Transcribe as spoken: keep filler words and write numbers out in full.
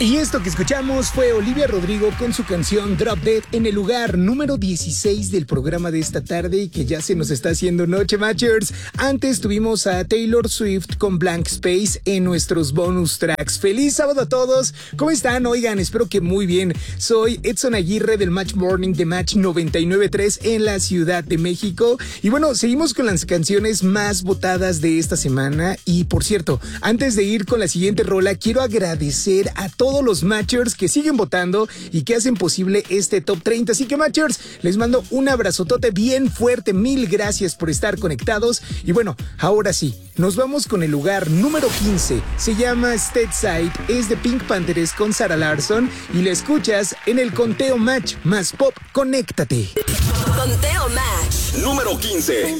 Y esto que escuchamos fue Olivia Rodrigo con su canción Drop Dead en el lugar número dieciséis del programa de esta tarde y que ya se nos está haciendo noche, Matchers. Antes tuvimos a Taylor Swift con Blank Space en nuestros bonus tracks. ¡Feliz sábado a todos! ¿Cómo están? Oigan, espero que muy bien. Soy Edson Aguirre del Match Morning de Match noventa y nueve punto tres en la Ciudad de México. Y bueno, seguimos con las canciones más votadas de esta semana. Y por cierto, antes de ir con la siguiente rola, quiero agradecer a todos todos los Matchers que siguen votando y que hacen posible este Top treinta. Así que, Matchers, les mando un abrazotote bien fuerte. Mil gracias por estar conectados. Y bueno, ahora sí, nos vamos con el lugar número quince. Se llama Stateside, es de Pink Panthers con Sarah Larsson y la escuchas en el conteo Match más Pop. Conéctate. Conteo Match número quince.